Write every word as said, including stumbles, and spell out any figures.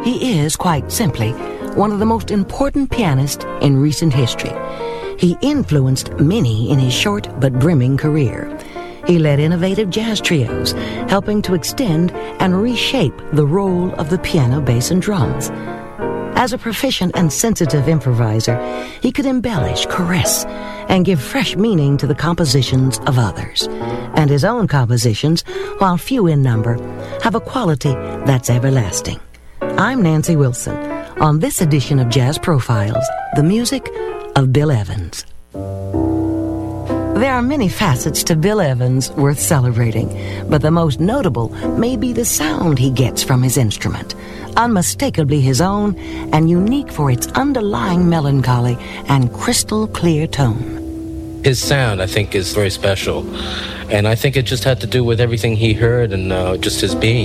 He is, quite simply, one of the most important pianists in recent history. He influenced many in his short but brimming career. He led innovative jazz trios, helping to extend and reshape the role of the piano, bass, and drums. As a proficient and sensitive improviser, he could embellish, caress, and give fresh meaning to the compositions of others. And his own compositions, while few in number, have a quality that's everlasting. I'm Nancy Wilson. On this edition of Jazz Profiles, the music of Bill Evans. There are many facets to Bill Evans worth celebrating, but the most notable may be the sound he gets from his instrument, unmistakably his own and unique for its underlying melancholy and crystal clear tone. His sound, I think, is very special, and I think it just had to do with everything he heard and uh, just his being.